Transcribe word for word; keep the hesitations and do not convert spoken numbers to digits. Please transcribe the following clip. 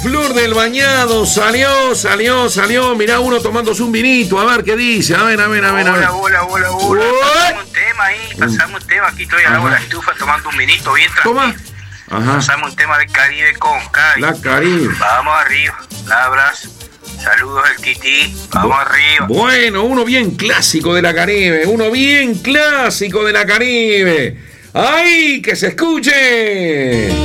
Flor del Bañado, salió, salió, salió. Mirá uno tomándose un vinito, a ver qué dice. A ver, a ver, a ver, a ver. Hola, hola, hola, hola. Pasamos un tema ahí, pasamos un tema. Aquí estoy al lado de la estufa tomando un vinito bien tranquilo. Toma. Ajá. Pasamos un tema del Caribe con Cari. La Caribe. Vamos arriba. Un abrazo. Saludos el Tití. Vamos Bu- arriba. Bueno, uno bien clásico de la Caribe. Uno bien clásico de la Caribe. ¡Ay, que se escuche!